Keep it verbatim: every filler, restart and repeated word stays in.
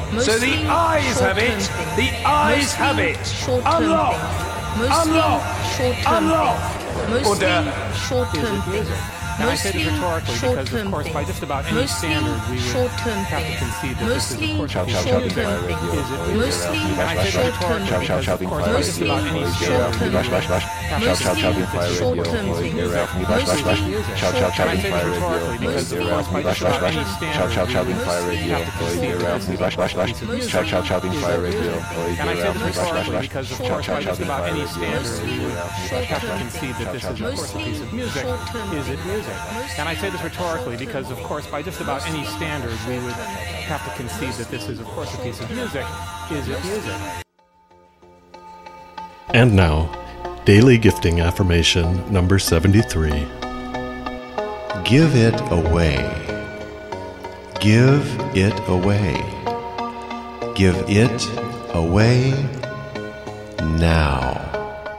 So the eyes have it. The eyes have it. Unlock. Unlock. Unlock. Mostly short-term things. And I say this rhetorically because, of course, by just about any standard, we would have to concede that this is, of course, Ciao, ciao, ciao, Big Fire Radio. Mostly, and I say this rhetorically Ciao, ciao, ciao, because, of Big course, Fire by just about any standard, Bash, bash, bash. Ciao, ciao, ciao, Big Fire Radio. Bash, bash, bash. Ciao, ciao, ciao, Big Fire Radio. Bash, bash, bash. Ciao, ciao, ciao, Big Fire Radio. Bash, bash, bash. Ciao, ciao, ciao, Big Fire Radio. And I say this rhetorically because, of course, by just about any standard, we would have to concede that this is, of course, a piece of music. Is it music? And I say this rhetorically because, of course, by just about any standard, we would have to concede that this is, of course, a piece of music. Is it music? And now, Daily Gifting Affirmation number seventy-three. Give it away. Give it away. Give it away now.